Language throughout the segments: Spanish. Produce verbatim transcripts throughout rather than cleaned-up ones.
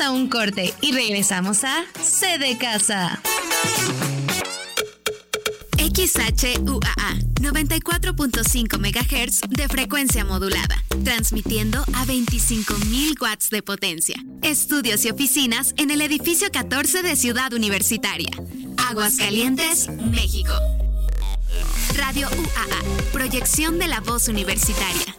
a un corte y regresamos a C de Casa. X H U A A, noventa y cuatro punto cinco megahertz de frecuencia modulada, transmitiendo a veinticinco mil watts de potencia. Estudios y oficinas en el edificio catorce de Ciudad Universitaria. Aguascalientes, México. Radio U A A, proyección de la voz universitaria.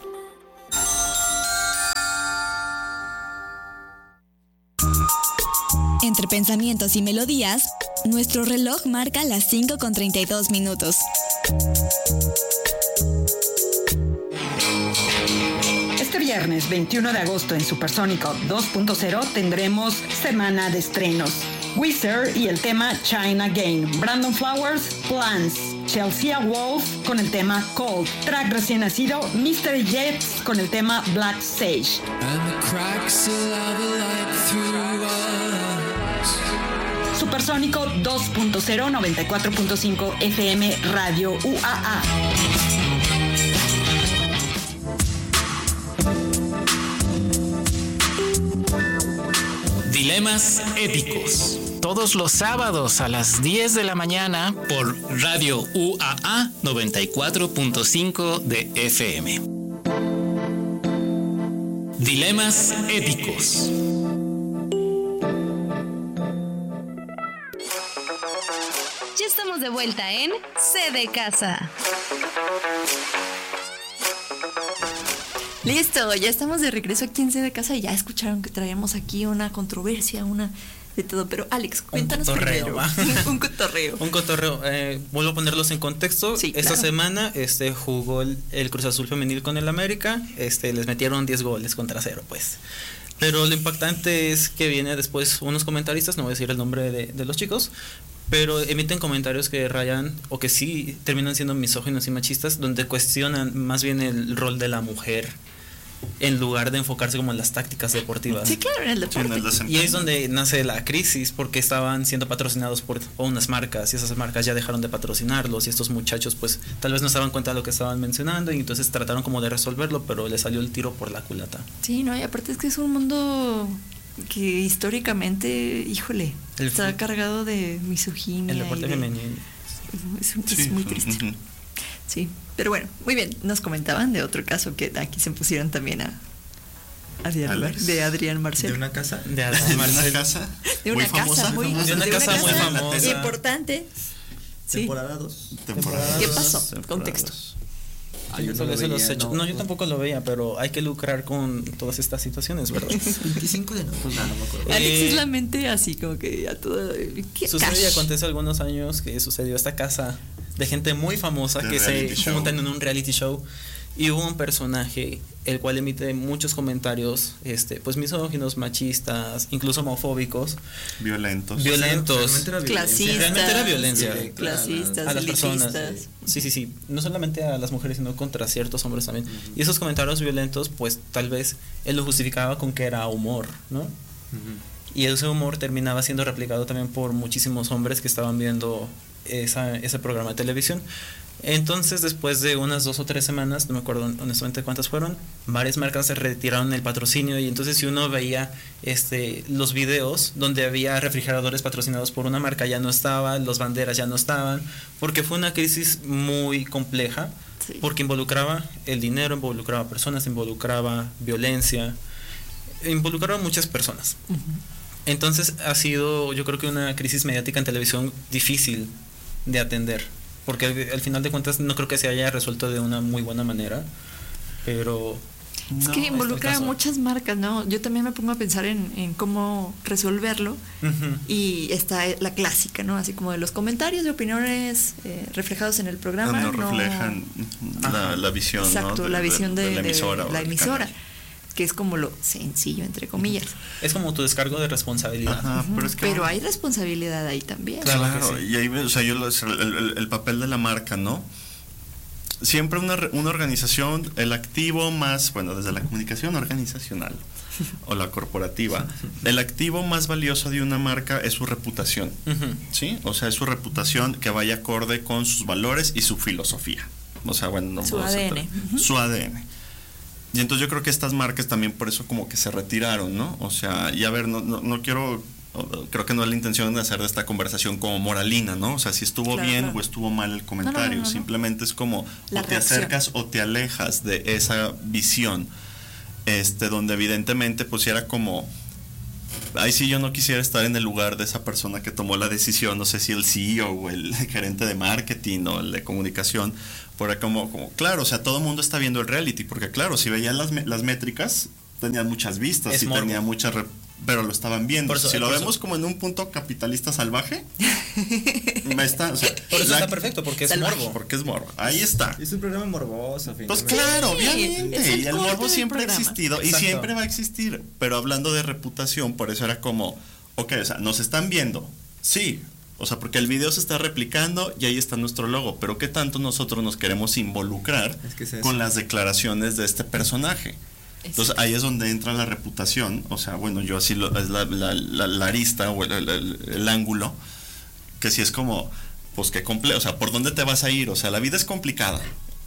Entre pensamientos y melodías, nuestro reloj marca las cinco con treinta y dos minutos. Este viernes veintiuno de agosto en Supersónico dos punto cero tendremos semana de estrenos. Weezer y el tema China Game. Brandon Flowers, Plans. Chelsea Wolf con el tema Cold. Track recién nacido, Mystery Jets con el tema Black Sage. Supersónico dos punto cero, noventa y cuatro punto cinco F M Radio U A A. Dilemas éticos. Todos los sábados a las diez de la mañana por Radio U A A noventa y cuatro punto cinco de F M. Dilemas éticos. Ya estamos de vuelta en C de Casa. Listo, ya estamos de regreso aquí en C de Casa y ya escucharon que traíamos aquí una controversia, una de todo. Pero Alex, cuéntanos un cotorreo, primero. un cotorreo. Un cotorreo. Eh, vuelvo a ponerlos en contexto. Sí, Esta claro. semana este, jugó el, el Cruz Azul femenil con el América. Este, les metieron diez goles contra cero, pues. Pero lo impactante es que viene después unos comentaristas, no voy a decir el nombre de, de los chicos, pero emiten comentarios que rayan o que sí terminan siendo misóginos y machistas, donde cuestionan más bien el rol de la mujer en lugar de enfocarse como en las tácticas deportivas. Sí, claro, en el deporte. Sí, en el desempeño. Y es donde nace la crisis, porque estaban siendo patrocinados por unas marcas y esas marcas ya dejaron de patrocinarlos y estos muchachos pues tal vez no se daban cuenta de lo que estaban mencionando y entonces trataron como de resolverlo, pero le salió el tiro por la culata. Sí, no, y aparte es que es un mundo que históricamente, híjole, El está fu- cargado de misoginia. El deporte y de- femenino. Es, es Sí, muy sí, triste. ujú. Sí, pero bueno, muy bien. Nos comentaban de otro caso que aquí se pusieron también a Adrián, Alex. de Adrián Marcel. De una casa. De De una Marcel. casa De muy una casa famosa. muy, De una casa muy famosa. importante. Sí. Temporada dos. Temporada ¿Qué dos, pasó? temporada Contexto. dos. Ah, yo no Solo lo se los veía, echo- no. no, yo tampoco lo veía, pero hay que lucrar con todas estas situaciones, ¿verdad? veinticinco de noviembre. No, no me acuerdo. Alex Eh, es la mente así como que a todo. ¿Qué Sucede y cash? acontece algunos años que sucedió esta casa de gente muy famosa De que se reality show. juntan en un reality show y hubo un personaje el cual emite muchos comentarios este pues misóginos, machistas, incluso homofóbicos, Violentos. violentos. Realmente era violencia. Clasistas. Realmente era violencia. Sí, claro. Clasistas, A las personas. elitistas. Sí, sí, sí. No solamente a las mujeres, sino contra ciertos hombres también. Y esos comentarios violentos, pues tal vez él lo justificaba con que era humor, ¿no? Ujú. Y ese humor terminaba siendo replicado también por muchísimos hombres que estaban viendo esa, ese programa de televisión. Entonces, después de unas dos o tres semanas, no me acuerdo honestamente cuántas fueron, varias marcas se retiraron el patrocinio y entonces si uno veía este los videos donde había refrigeradores patrocinados por una marca ya no estaban, los banderas ya no estaban, porque fue una crisis muy compleja, Sí. porque involucraba el dinero, involucraba personas, involucraba violencia, involucraba muchas personas. Ujú. Entonces ha sido, yo creo que una crisis mediática en televisión difícil de atender, porque al, al final de cuentas no creo que se haya resuelto de una muy buena manera, pero Es no, que este involucra a caso- muchas marcas, ¿no? Yo también me pongo a pensar en, en cómo resolverlo. Ujú. Y está la clásica, ¿no? Así como de los comentarios de opiniones eh, reflejados en el programa. No no- reflejan la, la visión, Exacto, ¿no? la visión de, la de emisora. o la del emisora, canal. que es como lo sencillo, entre comillas. Es como tu descargo de responsabilidad. Ajá, Ujú, pero es que pero hay responsabilidad ahí también. Claro Claro, que sí. y ahí, o sea, yo lo- el, el- el papel de la marca, ¿no? Siempre una, re- una organización, el activo más, bueno, desde la comunicación organizacional o la corporativa, el activo más valioso de una marca es su reputación, Ujú. ¿sí? O sea, es su reputación que vaya acorde con sus valores y su filosofía. O sea, bueno, no Su puedo A D N. hacer- Ujú. Su A D N. y entonces yo creo que estas marcas también por eso como que se retiraron, ¿no? O sea, y a ver, no, no, no quiero, creo que no es la intención de hacer de esta conversación como moralina, ¿no? O sea, si estuvo Claro, bien claro. o estuvo mal el comentario, No, no, no, no. simplemente es como La o te reacción. acercas o te alejas de esa visión, este, donde evidentemente pues era como, ahí sí yo no quisiera estar en el lugar de esa persona que tomó la decisión, no sé si el C E O o el gerente de marketing o el de comunicación, pero como, como claro, o sea, todo el mundo está viendo el reality, porque claro, si veían las, las métricas, tenían muchas vistas Es y morbo. tenía muchas, re- pero lo estaban viendo. Por eso- si lo por vemos eso- como en un punto capitalista salvaje, me está, o sea, Por eso la- está perfecto, porque es Salvaje. morbo. porque es morbo. Ahí está. Es un programa morboso, Pues finalmente. claro, es obviamente. el Y el corte morbo del siempre ha programa. existido y Exacto. siempre va a existir. Pero hablando de reputación, por eso era como, ok, o sea, nos están viendo. Sí. O sea, porque el video se está replicando y ahí está nuestro logo. Pero ¿qué tanto nosotros nos queremos involucrar Es que es eso. con las declaraciones de este personaje? Entonces ahí es donde entra la reputación. O sea, bueno, yo así lo, es la, la, la, la arista o el, el, el- el ángulo. Que si es como, pues qué complejo. O sea, ¿por dónde te vas a ir? O sea, la vida es complicada.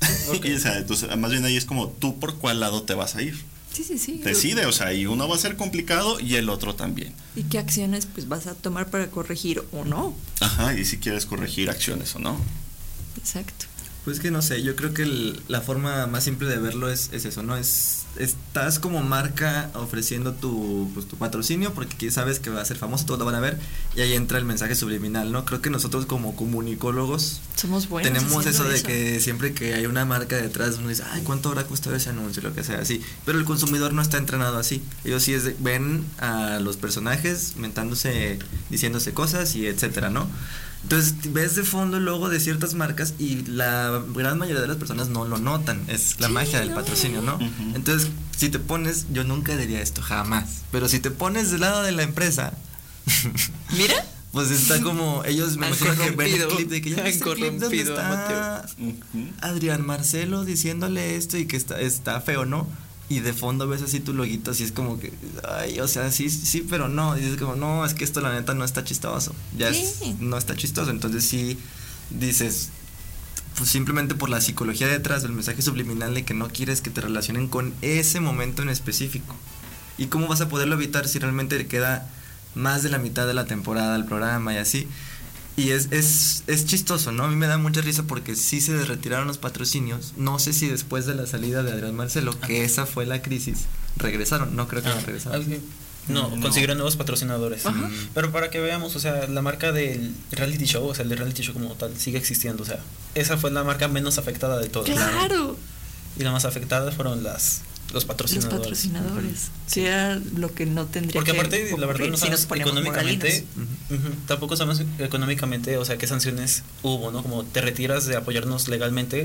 Y, o sea, entonces, más bien ahí es como, ¿tú por cuál lado te vas a ir? Sí, sí, sí. Decide, o sea, y uno va a ser complicado y el otro también. ¿Y qué acciones pues vas a tomar para corregir o no? Ajá, y si quieres corregir acciones o no. Exacto. Pues que no sé, yo creo que el- la forma más simple de verlo es, es eso, ¿no? Es estás como marca ofreciendo tu, pues, tu patrocinio porque aquí sabes que va a ser famoso, todos lo van a ver y ahí entra el mensaje subliminal, ¿no? Creo que nosotros como comunicólogos Somos buenos. tenemos eso haciendo de que siempre que hay una marca detrás uno dice, ay, ¿cuánto habrá costado ese anuncio? Lo que sea, así. Pero el consumidor no está entrenado así. Ellos sí es de- ven a los personajes mentándose, diciéndose cosas y etcétera, ¿no? Entonces ves de fondo el logo de ciertas marcas y la gran mayoría de las personas no lo notan. Es la Sí, magia del no. patrocinio, ¿no? Ujú. Entonces, si te pones, yo nunca diría esto, jamás. Pero si te pones del lado de la empresa, Mira. pues está como ellos me Han imagino que ven el corrompido, clip de que ya han viste el clip donde corrompido a está Ujú. Adrián Marcelo diciéndole esto y que está, está feo, ¿no? Y de fondo ves así tu loguito, así es como que, ay, o sea, sí, sí, pero no. Y dices como, no, es que esto la neta no está chistoso. Ya Sí. es, no está chistoso. Entonces sí dices, pues simplemente por la psicología detrás del mensaje subliminal de que no quieres que te relacionen con ese momento en específico. ¿Y cómo vas a poderlo evitar si realmente le queda más de la mitad de la temporada al programa y así? Y es, es, es chistoso, ¿no? A mí me da mucha risa porque sí se retiraron los patrocinios. No sé si después de la salida de Adrián Marcelo, que esa fue la crisis, regresaron. No creo que Ah, no regresaron. alguien- No, No. consiguieron nuevos patrocinadores. Ajá. Pero para que veamos, o sea, la marca del reality show, o sea, el de reality show como tal, sigue existiendo. O sea, esa fue la marca menos afectada de todas. Claro. Y la más afectada fueron las los Los patrocinadores. patrocinadores. Que era lo que no tendría Porque que aparte, la verdad, ocurrir no si sabemos nos ponemos económicamente, moralinos. ujú, tampoco sabemos económicamente, o sea, qué sanciones hubo, ¿no? Como te retiras de apoyarnos legalmente,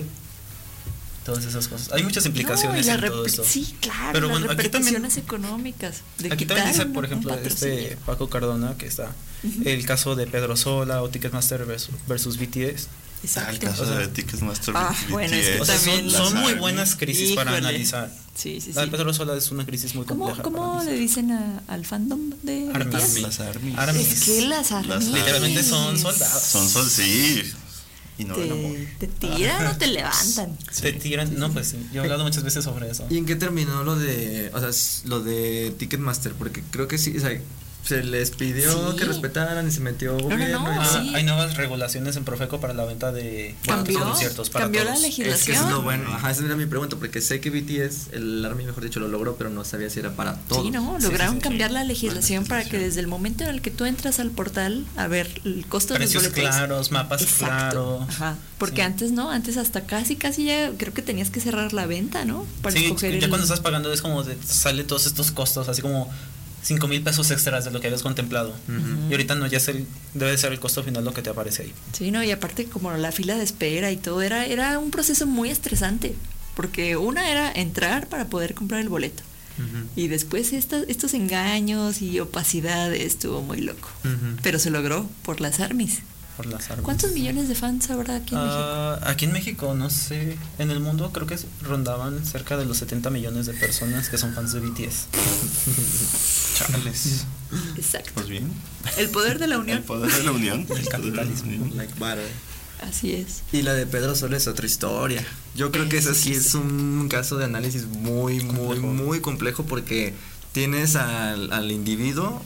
todas esas cosas. Hay muchas implicaciones No, y en la todo reper- esto. Sí, claro. Pero las bueno, aquí también- repercusiones económicas. De Aquí quitar también dice, un- por un ejemplo, este patrocinio. Paco Cardona, que está el caso de Pedro Sola o Ticketmaster versus, versus B T S. Ah, el Exacto. caso O sea, de Ticketmaster. ah, B T S, bueno, es que O sea, son, también son las muy Army. buenas crisis para Híjole. analizar. Sí, sí, La de sí. Pedro Sola es una crisis muy ¿Cómo, compleja. para cómo le analizar. dicen a- al fandom de Armies. B T S? Las armies. Armies. Es que las armies. Literalmente son soldados. Son sol, sí. Y no ven amor. Te, te tiran o te levantan. Te tiran, no, pues sí, yo he hablado muchas veces sobre eso. ¿Y en qué terminó lo de, o sea, s- lo de Ticketmaster? Porque creo que sí, o sea, se les pidió Sí. que respetaran y se metió no, gobierno. no, y Ah, sí. hay nuevas regulaciones en Profeco para la venta de Cambió, conciertos para cambió la todos. legislación. Es que eso es lo bueno, ajá, esa era mi pregunta, porque sé que B T S, el Army mejor dicho, lo logró, pero no sabía si era para todos. Sí, no, Sí, lograron sí, sí. cambiar la legislación para que legislación. desde el momento en el que tú entras al portal a ver el costo Precios de los boletos. claros, mapas Exacto, claros. Ajá, porque Sí. antes no, antes hasta casi casi ya creo que tenías que cerrar la venta, ¿no? Para Sí, escoger ya el- cuando estás pagando es como de, sale todos estos costos, así como cinco mil pesos extras de lo que habías contemplado. Y ahorita no, ya es el, debe ser el costo final lo que te aparece ahí. Sí, no, y aparte como la fila de espera y todo era era un proceso muy estresante, porque una era entrar para poder comprar el boleto. Ujú. Y después esta- estos engaños y opacidades estuvo muy loco. Ujú. Pero se logró por las armies. Por las armas. ¿Cuántos millones de fans habrá aquí en México? Ah, aquí en México, no sé. En el mundo creo que rondaban cerca de los setenta millones de personas que son fans de B T S. Chales. Exacto. Pues bien. El poder de la unión. El poder de la unión. El capitalismo. Like butter. Así es. Y la de Pedro Sola es otra historia. Yo creo que ese sí es un caso de análisis muy, muy, muy complejo porque tienes al, al individuo,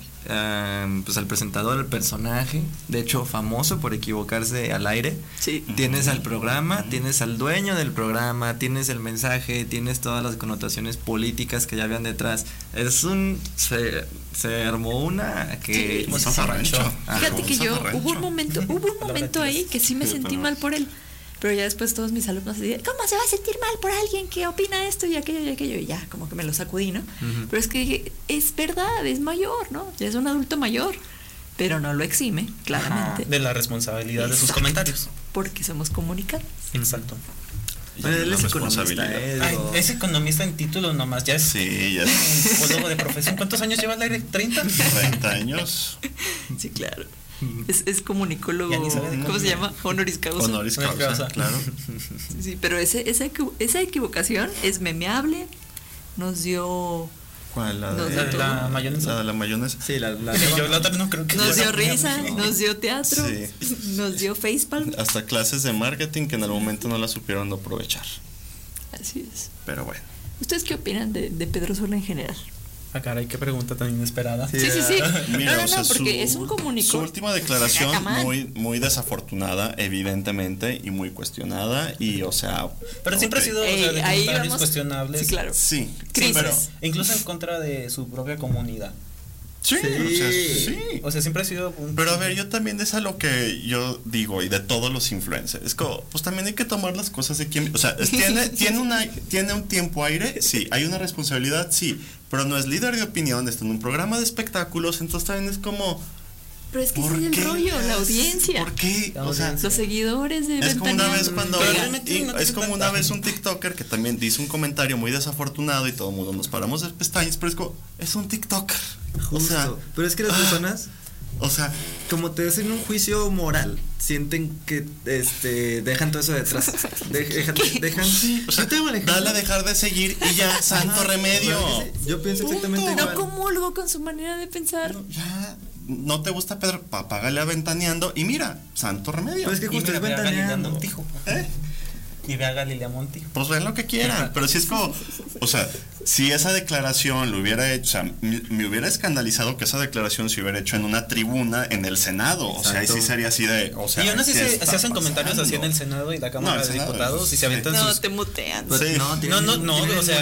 um, pues al presentador, al personaje, de hecho famoso por equivocarse al aire. Sí. Tienes al programa, tienes al dueño del programa, tienes el mensaje, tienes todas las connotaciones políticas que ya habían detrás. Es un... Se, se armó una que... Sí, se arranchó. Fíjate que yo, hubo un momento, hubo un momento ahí que sí me sentí mal por él. Pero ya después todos mis alumnos decían, ¿cómo se va a sentir mal por alguien que opina esto y aquello y aquello? Y ya, como que me lo sacudí, ¿no? Uh-huh. Pero es que es verdad, es mayor, ¿no? Ya es un adulto mayor, pero no lo exime, claramente. De la responsabilidad Exacto. de sus comentarios. Porque somos comunicados. Exacto. Bueno, él es economista, ¿eh? Ay, es economista en título nomás, ya es. Sí, ya es. Podólogo de profesión. ¿Cuántos años lleva al aire? ¿treinta? treinta años. Sí, claro. Es, es comunicólogo, ¿cómo se llama? Honoris causa. Honoris causa, causa. Claro. Sí, sí, pero ese, esa, esa equivocación es memeable. Nos dio... ¿Cuál? La nos de la, de la mayonesa. La de la mayonesa. Sí, la, la, sí, yo la otra no creo que nos dio risa, nos dio teatro, sí. Nos dio facepalm. Hasta clases de marketing que en el momento no la supieron aprovechar. Así es. Pero bueno. ¿Ustedes qué opinan de, de Pedro Sola en general? Ah, caray, qué pregunta tan inesperada. Sí, sí, sí. Mira, no, no, o sea, no, porque su, es un comunicador. Su última declaración muy, muy desafortunada, evidentemente, y muy cuestionada, y o sea... Pero okay. siempre ha sido, Ey, o sea, de ahí comentarios vamos, cuestionables. Sí, claro. Sí, sí, pero... Incluso en contra de su propia comunidad. Sí, sí. O sea, sí. O sea, siempre ha sido un... Pero a ver, yo también es a lo que yo digo, y de todos los influencers, es como, pues también hay que tomar las cosas de quien... O sea, es, tiene, tiene, una, tiene un tiempo aire, sí, hay una responsabilidad, sí, pero no es líder de opinión, está en un programa de espectáculos, entonces también es como... Pero es que ese es el rollo, la audiencia. ¿Por qué? O sea, los seguidores de Es como una vez cuando realmente no es como una vez un TikToker que también dice un comentario muy desafortunado y todo el mundo nos paramos de pestañas, pero es como, es un TikToker. Justo. O sea, pero es que las personas, o sea, como te hacen un juicio moral, sienten que este dejan todo eso detrás. De, dejan, dejan sí, o sea, dale a dejar de seguir y ya, santo remedio. Yo pienso exactamente no igual. No comulgo con su manera de pensar. No, ya, no te gusta Pedro, apágale a Ventaneando y mira, santo remedio. Pero es que justo es Ventaneando. ¿Eh? Y ve a Galilea Montijo. Pues ven lo que quieran, pero si es como, o sea, si esa declaración lo hubiera hecho, o sea, me, me hubiera escandalizado que esa declaración se hubiera hecho en una tribuna en el Senado, o sea, ahí sí sería así de, o sea, y aún así se, se hacen pasando? comentarios así en el Senado y la Cámara no, de Senado, Diputados y se aventan no, sus... te mutean. Pues, sí. No, no, no, no, o sea,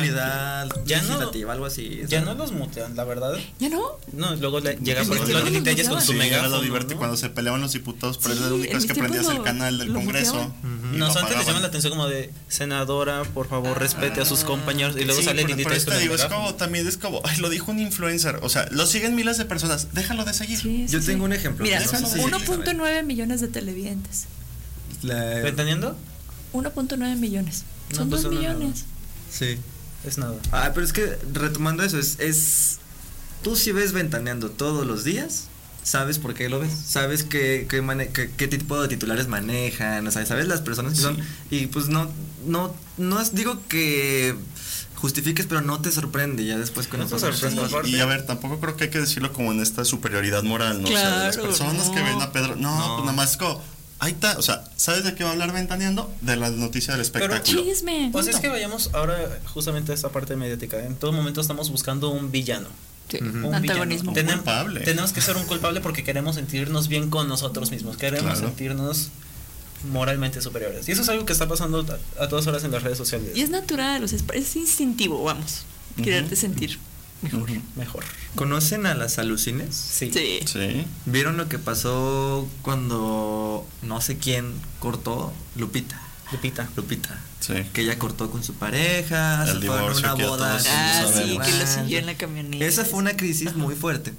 ya no, algo así. Ya no los mutean, la verdad. ¿Ya no? No, luego le, llega por ejemplo Lili Telles con su sí, megáfono, era lo divertido ¿no? cuando se peleaban los diputados, pero sí, es lo único es que prendías el canal del Congreso. Uh-huh. No, antes les llaman la atención como de senadora, por favor, respete a sus compañeros y luego sí, sale pero, Lili pero Telles te con el digo, es megáfono. como, también es como, ay, lo dijo un influencer, o sea, lo siguen miles de personas, déjalo de seguir. Sí, sí, Yo sí. tengo un ejemplo. Mira, no son sé si uno punto nueve millones de televidentes. La... ¿Ventaneando? uno punto nueve millones. No, Son pues dos no, millones. no. Sí. Es nada. Ah, pero es que retomando eso, es, es tú si ves Ventaneando todos los días, sabes por qué lo ves, sabes qué, qué, mane- qué, qué tipo de titulares manejan, o sea, sabes las personas que Sí. son, y pues no, no, no es- digo que justifiques, pero no te sorprende ya después con No eso. te sorprende. Y, y a ver, tampoco creo que hay que decirlo como en esta superioridad moral, ¿no? Claro, o sea, las personas no. que ven a Pedro, no, No. pues nada más como, ahí está, o sea, ¿sabes de qué va a hablar Ventaneando? De la noticia del espectáculo. Chisme. Pues es que vayamos ahora justamente a esta parte mediática. En todo momento estamos buscando un villano. Sí, Un antagonismo. villano. Tenem- culpable. Tenemos que ser un culpable porque queremos sentirnos bien con nosotros mismos. Queremos Claro. sentirnos moralmente superiores. Y eso es algo que está pasando a, a todas horas en las redes sociales. Y es natural, o sea, es, es instintivo, vamos. Quererte sentir mejor. Mejor. ¿Conocen a las alucines? Sí. Sí. Sí. ¿Vieron lo que pasó cuando no sé quién cortó? Lupita. Lupita. Lupita. Sí. Que ella cortó con su pareja, El se fueron a divorcio una que ya boda. todos Ah, sí, sabemos. que lo siguió en la camioneta. Esa fue una crisis muy fuerte.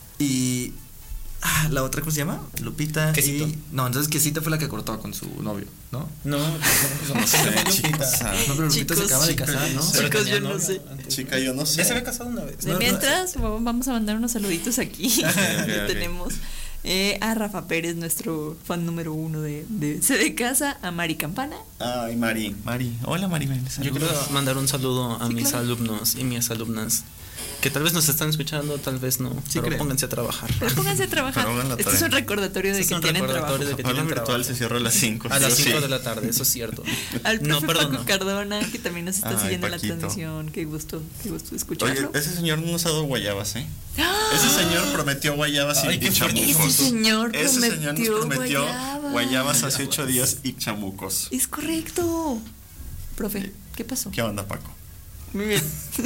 Y ah, la otra, ¿cómo se llama? Lupita. Quesito. Y, no, entonces Quesito fue la que cortó con su novio, ¿no? No, no, sé, Lupita. No, pero Lupita se Chicos, acaba de chicos, casar, ¿no? pero Chicos, tenía yo no novio sé. antes. Chica, yo no sé. Ya se había casado una vez. De No, mientras, vamos a mandar unos saluditos aquí. Ok, que ok. tenemos eh, a Rafa Pérez, nuestro fan número uno de, de C de Casa, a Mari Campana. Ay, Mari, Mari. Hola, Maribel. Yo quiero mandar un saludo a Sí, mis claro. alumnos y mis alumnas Que tal vez nos están escuchando, tal vez no. Sí, pero creo. pónganse a trabajar. Pero pónganse a trabajar. Pero hagan la Este es un tarea. recordatorio de Este que es un tienen recordatorio trabajo. de que Ahora tienen virtual trabajo. se cierra a las cinco. A las sí. cinco de la tarde, eso es cierto. Al profe No, perdón. Paco no. Cardona, que también nos está Ay, siguiendo Paquito. la transmisión. Qué gusto, qué gusto Oye, escucharlo. ese señor no nos ha dado guayabas, ¿eh? ¡Ah! Ese señor prometió guayabas y, Ay, qué y fuerte. chamucos. Ese señor Ese señor nos prometió prometió guayabas. guayabas hace ocho días y chamucos. Es correcto. Profe, ¿qué pasó? ¿Qué onda, Paco? Muy bien.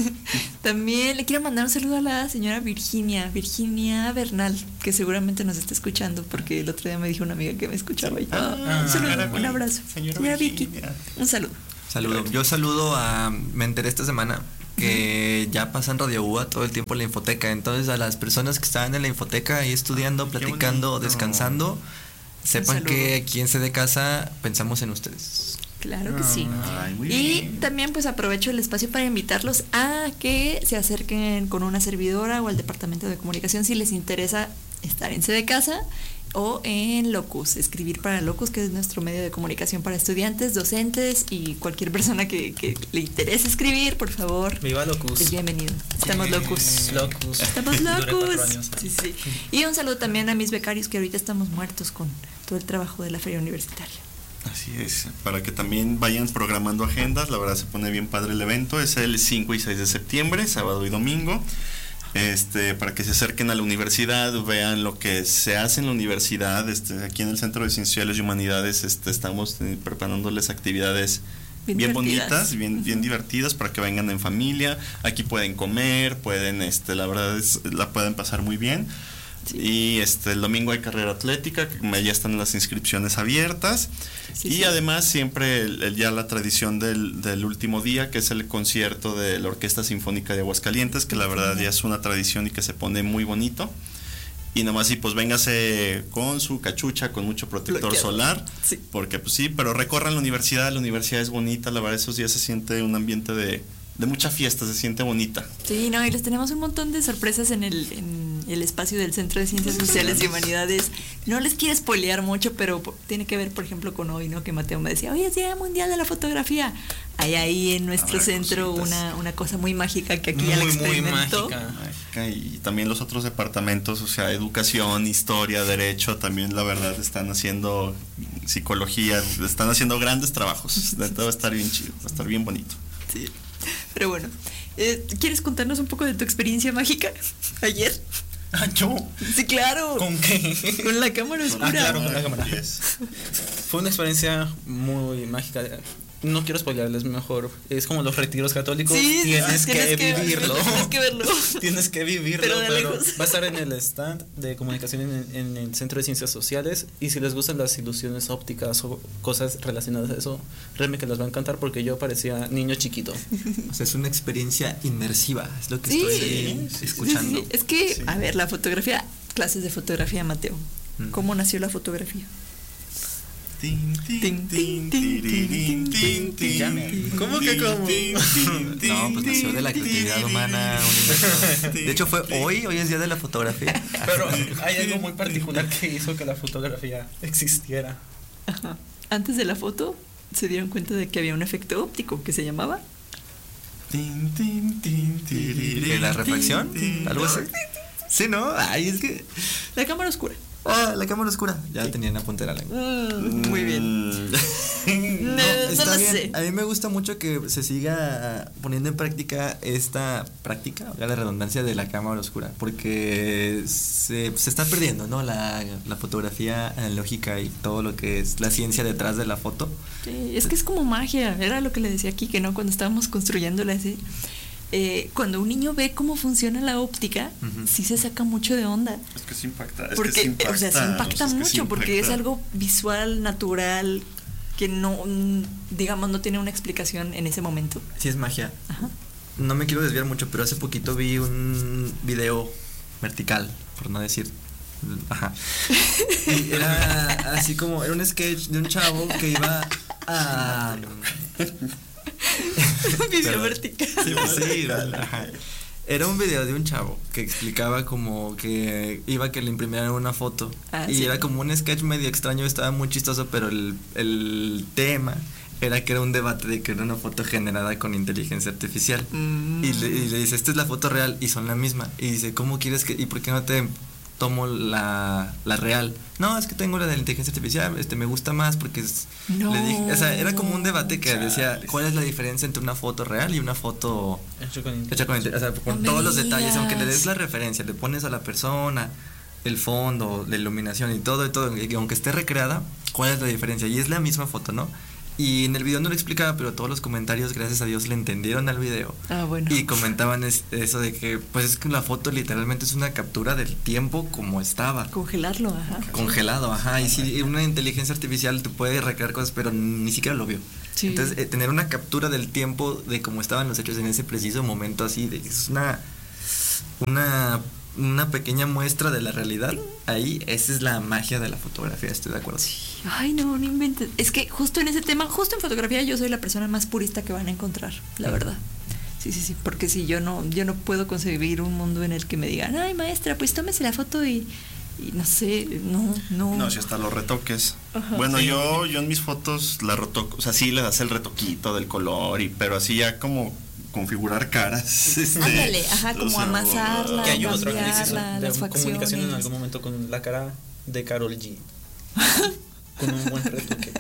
También le quiero mandar un saludo a la señora Virginia, Virginia Bernal, que seguramente nos está escuchando porque el otro día me dijo una amiga que me escuchaba. Y, ah, Ah, un saludo, señora un Vi- abrazo. señora Vicky, Virginia. un saludo. Saludo. Yo saludo a. Me enteré esta semana que ya pasan Radio U A todo el tiempo en la infoteca. Entonces, a las personas que están en la infoteca ahí estudiando, Qué platicando, bonito. descansando, sepan saludo. que aquí en C de Casa pensamos en ustedes. Claro que sí. Ay, muy Y bien. también pues aprovecho el espacio para invitarlos a que se acerquen con una servidora o al departamento de comunicación si les interesa estar en C de Casa o en Locus, escribir para Locus, que es nuestro medio de comunicación para estudiantes, docentes y cualquier persona que, que le interese escribir, por favor. Viva Locus. Es bienvenido. Estamos Locus. Locus. Estamos Duré cuatro locos. años. Sí, sí. Y un saludo también a mis becarios que ahorita estamos muertos con todo el trabajo de la feria universitaria. Así es, para que también vayan programando agendas, la verdad se pone bien padre el evento, es el cinco y seis de septiembre, sábado y domingo, este, para que se acerquen a la universidad, vean lo que se hace en la universidad, este, aquí en el Centro de Ciencias Sociales y Humanidades este, estamos eh, preparándoles actividades Bien bien, divertidas. bonitas, bien, bien divertidas para que vengan en familia, aquí pueden comer, pueden, este, la verdad es, la pueden pasar muy bien. Sí. Y este el domingo hay carrera atlética, que ya están las inscripciones abiertas. Sí, y sí. además siempre el- el- ya la tradición del, del último día, que es el concierto de la Orquesta Sinfónica de Aguascalientes, que la verdad ya es una tradición y que se pone muy bonito. Y nomás sí, pues véngase con su cachucha, con mucho protector Bloqueado. solar, Sí. porque pues sí, pero recorran la universidad, la universidad es bonita, la verdad esos días se siente un ambiente de, de mucha fiesta, se siente bonita. Sí, no, y les tenemos un montón de sorpresas en el, en el espacio del Centro de Ciencias Sociales y Humanidades. No les quiero spoilear mucho, pero po- tiene que ver, por ejemplo, con hoy, ¿no? Que Mateo me decía, hoy es Día Mundial de la Fotografía. Hay ahí en nuestro Habrá centro cositas. una, una cosa muy mágica que aquí ya la Muy, muy experimentó. mágica. Mágica, y también los otros departamentos, o sea, educación, historia, derecho, también la verdad están haciendo psicología, están haciendo grandes trabajos. Va a estar bien chido, va a estar bien bonito. Sí. Pero bueno, eh, ¿quieres contarnos un poco de tu experiencia mágica ayer? Ah, yo. Sí, claro. ¿Con qué? Con la cámara oscura. Ah, claro, con la cámara. Yes. Fue una experiencia muy mágica. No quiero spoilerles, mejor. Es como los retiros católicos. Sí, tienes, tienes que, que- vivirlo. tienes que verlo. Tienes que vivirlo. Pero de Pero lejos. va a estar en el stand de comunicación en, en el Centro de Ciencias Sociales. Y si les gustan las ilusiones ópticas o cosas relacionadas a eso, créanme que les va a encantar porque yo parecía niño chiquito. O sea, es una experiencia inmersiva, es lo que Sí. estoy Sí, sí, escuchando. Sí, sí. Es que, Sí. a ver, la fotografía, clases de fotografía, Mateo. Mm. ¿Cómo nació la fotografía? Tin, tin, Tin, tin, tin, tin, tirirín, tin, tin, Llame. ¿Cómo tin, que cómo? tin, tin, No, pues nació de la actividad humana universal. De hecho fue hoy, hoy es día de la fotografía. Pero hay algo muy particular que hizo que la fotografía existiera. Ajá. Antes de la foto, se dieron cuenta de que había un efecto óptico que se llamaba. tin, tin, tin, tirirín, ¿De la reflexión? tin, ¿Algo así? Sí, ¿no? Ay, es que... La cámara oscura. Ah, la cámara oscura. Ya tenían apunte la lengua. Mm, muy bien. Mm. No, no Está lo bien. sé. A mí me gusta mucho que se siga poniendo en práctica esta práctica, valga la redundancia, de la cámara oscura, porque se, se está perdiendo, ¿no? La, la fotografía analógica y todo lo que es la ciencia detrás de la foto. Sí, es que es como magia. Era lo que le decía aquí, que no, cuando estábamos construyéndola así. Eh, cuando un niño ve cómo funciona la óptica, Ujú. sí se saca mucho de onda. Es que se impacta. Es Porque, que se impacta, o sea, se impacta es que mucho se porque es impacta. algo visual, natural, que no, mm, digamos, no tiene una explicación en ese momento. Sí, es magia. Ajá. No me quiero desviar mucho, pero hace poquito vi un video vertical, por no decir. Ajá. Y era así como, era un sketch de un chavo que iba a. Video Perdón. vertical. Sí, pues sí, ajá. Era un video de un chavo que explicaba como que iba a que le imprimieran una foto. Ah, y sí. era como un sketch medio extraño, estaba muy chistoso, pero el, el tema era que era un debate de que era una foto generada con inteligencia artificial. Mm. Y, le, y le dice, esta es la foto real y son la misma. Y dice, ¿cómo quieres que, y por qué no te tomo la, la real? No, es que tengo la de la inteligencia artificial, este me gusta más porque es... No. Le dije, o sea, era como un debate que Chales. decía, ¿cuál es la diferencia entre una foto real y una foto Hecho con hecha con inteligencia? O sea, con No me todos los detalles, aunque le des digas. la referencia, le pones a la persona, el fondo, la iluminación y todo y todo, y aunque esté recreada, ¿cuál es la diferencia? Y es la misma foto, ¿no? Y en el video no lo explicaba, pero todos los comentarios, gracias a Dios, le entendieron al video. Ah, bueno. Y comentaban es- eso de que, pues es que la foto literalmente es una captura del tiempo como estaba. Congelarlo, ajá. Congelado, ajá. Y si una inteligencia artificial te puede recrear cosas, pero ni siquiera lo vio. Sí. Entonces, eh, tener una captura del tiempo de cómo estaban los hechos en ese preciso momento, así, de, es una, una, una pequeña muestra de la realidad. Ahí, esa es la magia de la fotografía, estoy de acuerdo. Ay, no, no inventes. Es que justo en ese tema, justo en fotografía, yo soy la persona más purista que van a encontrar, la verdad. Sí, sí, sí, porque si yo no, yo no puedo concebir un mundo en el que me digan, ay, maestra, pues tómese la foto y, y no sé, no, no. No, si hasta los retoques. Ajá. Bueno, Sí. yo yo en mis fotos la retoco, o sea, sí le das el retoquito del color, y pero así ya como configurar caras. Este, Ándale, ajá, o como sea, amasarla, Que hay otro cambiarla, análisis de las comunicación en facciones. algún momento con la cara de Karol G. Con un buen retoque.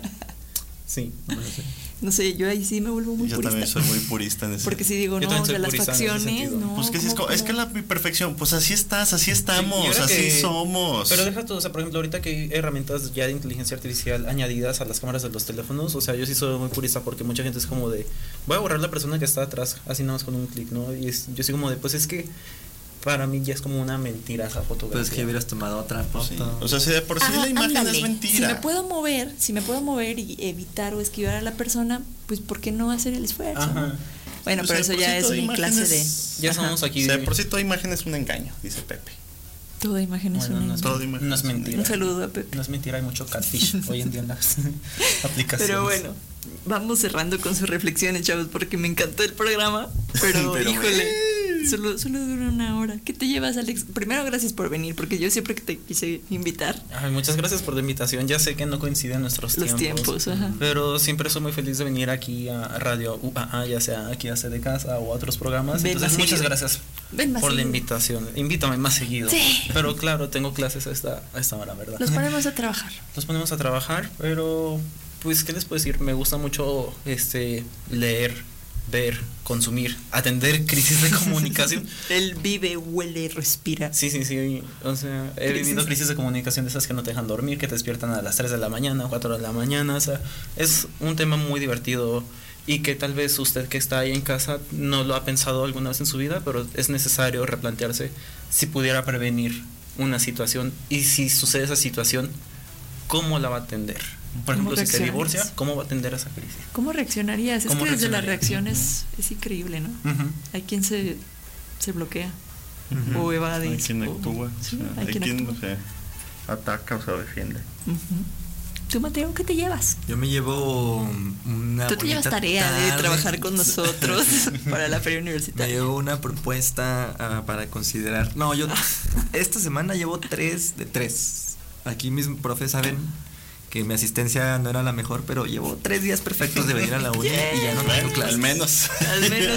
Sí, no lo sé. No sé, yo ahí sí me vuelvo muy Yo purista. también soy muy purista en ese. Porque si digo, Yo no, también soy de las purista en ese facciones, sentido. no. Pues que sí, es, ¿cómo, co- es cómo? que la perfección, pues así estás, así estamos, Sí, y ahora así que- somos. Pero deja tú, o sea, por ejemplo, ahorita que hay herramientas ya de inteligencia artificial añadidas a las cámaras de los teléfonos, o sea, yo sí soy muy purista porque mucha gente es como de, voy a borrar la persona que está atrás, así nada más con un clic, ¿no? Y es, yo soy como de, pues es que para mí ya es como una mentira esa fotografía. Pues que hubieras tomado otra foto. Sí. O sea, si de por sí Ajá, la imagen ándale. es mentira. Si me puedo mover, si me puedo mover y evitar o esquivar a la persona, pues ¿por qué no hacer el esfuerzo? Ajá. ¿no? Bueno, O pero sea, eso de por ya sí es toda mi imagen clase es- de... Ya Ajá. estamos aquí. O sea, de por sí toda imagen es un engaño, dice Pepe. Toda imagen es Bueno, una... no es, Toda imagen no es es una mentira. Un saludo a Pepe. No es mentira, hay mucho catfish hoy en día en las aplicaciones. Pero bueno, vamos cerrando con sus reflexiones, chavos, porque me encantó el programa, pero, Pero, híjole, solo, solo dura una hora. ¿Qué te llevas, Alex? Primero, gracias por venir, porque yo siempre que te quise invitar. Ay, muchas gracias por la invitación. Ya sé que no coinciden nuestros Los tiempos. tiempos, ajá. Pero siempre soy muy feliz de venir aquí a Radio U A A, ya sea aquí a C de Casa o a otros programas. Ven Entonces, más muchas seguido. gracias Ven más por la seguido. invitación. Invítame más seguido. Sí. Pero claro, tengo clases a esta, a esta hora, ¿verdad? Los ponemos a trabajar. Nos ponemos a trabajar, pero pues qué les puedo decir, me gusta mucho este leer, ver, consumir, atender crisis de comunicación. Él vive, huele, respira. Sí, sí, sí. O sea, he Crisis. vivido crisis de comunicación de esas que no te dejan dormir, que te despiertan a las tres de la mañana, cuatro de la mañana. O sea, es un tema muy divertido y que tal vez usted que está ahí en casa no lo ha pensado alguna vez en su vida, pero es necesario replantearse si pudiera prevenir una situación y si sucede esa situación, ¿cómo la va a atender? Por ¿Cómo ejemplo, si se reaccionas? divorcia, ¿cómo va a atender esa crisis? ¿Cómo reaccionarías? Es ¿Cómo que desde la reaccionaría? reacción es, es increíble, ¿no? Ujú. Hay quien se, se bloquea Ujú. o evade. Hay quien o- actúa, sí, o sea, hay hay quien quien actúa. o sea, ataca o se defiende. Ujú. ¿Tú, Mateo, qué te llevas? Yo me llevo una Tú te llevas bonita tarea de tarde. trabajar con nosotros para la feria Me universitaria. llevo una propuesta ah, para considerar. No, yo esta semana llevo tres de tres. Aquí mis profes saben que mi asistencia no era la mejor, pero llevo tres días perfectos de venir a la uni y ya no tengo clases. Al menos. Al menos.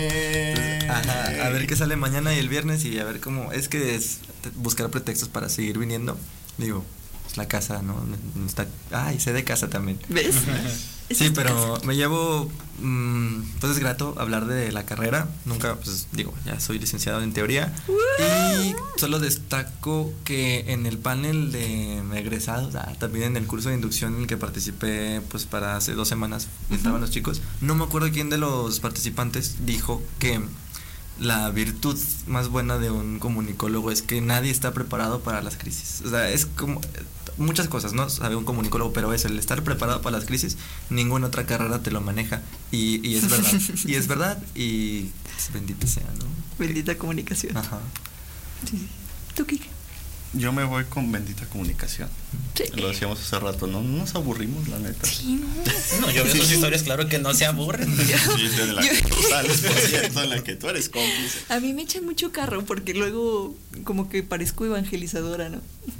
Ajá, a ver qué sale mañana y el viernes y a ver cómo. Es que es t- buscar pretextos para seguir viniendo. Digo, es la casa, ¿no? No está. Ay, sé de casa también. ¿Ves? Esa Sí, es tu pero casa. me llevo, mm, pues es grato hablar de la carrera. Nunca, pues digo, ya soy licenciado en teoría. Y solo destaco que en el panel de egresados, ah, también en el curso de inducción en el que participé, pues para hace dos semanas, estaban los chicos. No me acuerdo quién de los participantes dijo que la virtud más buena de un comunicólogo es que nadie está preparado para las crisis. O sea, es como muchas cosas, ¿no? Sabe un comunicólogo, pero eso, el estar preparado para las crisis, ninguna otra carrera te lo maneja. Y, y es verdad. y es verdad y pues, bendita sea, ¿no? Bendita comunicación. Ajá. Sí. ¿Tú, Kike? Yo me voy con bendita comunicación. Sí. Lo decíamos hace rato, ¿no? No nos aburrimos, la neta. Sí, no. No, yo veo sus historias, claro que no se aburren. Sí, de la Yo- que tú sales, por cierto, en la que tú eres cómplice. A mí me echan mucho carro porque luego como que parezco evangelizadora, ¿no?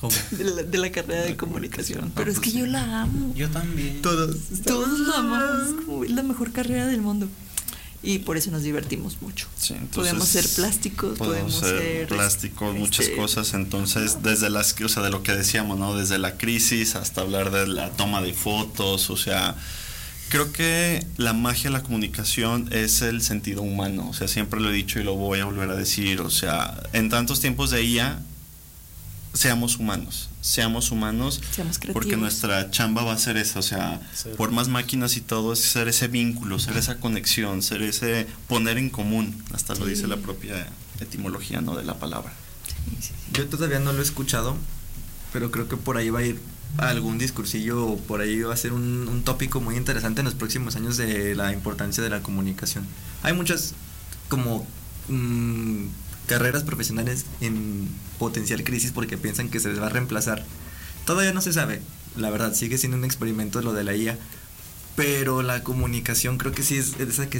de la, de la carrera de comunicación. Pero es que yo la amo. Yo también. Todos. Todos la amamos. Es como la mejor carrera del mundo. Y por eso nos divertimos mucho. Sí, podemos ser plásticos, podemos, podemos ser, ser plásticos, este, muchas cosas. Entonces, desde las, o sea, de lo que decíamos, ¿no? Desde la crisis hasta hablar de la toma de fotos, o sea, creo que la magia de la comunicación es el sentido humano. O sea, siempre lo he dicho y lo voy a volver a decir. O sea, en tantos tiempos de I A, seamos humanos, seamos humanos, seamos creativos, porque nuestra chamba va a ser esa, o sea, sí, por más máquinas y todo, es ser ese vínculo, ser esa conexión, ser ese poner en común, hasta sí, lo dice la propia etimología, ¿no?, de la palabra. Sí, sí, sí. Yo todavía no lo he escuchado, pero creo que por ahí va a ir algún discursillo, o por ahí va a ser un, un tópico muy interesante en los próximos años de la importancia de la comunicación. Hay muchas como mmm, carreras profesionales en potencial crisis porque piensan que se les va a reemplazar. Todavía no se sabe, la verdad, sigue siendo un experimento lo de la I A, pero la comunicación creo que sí es esa que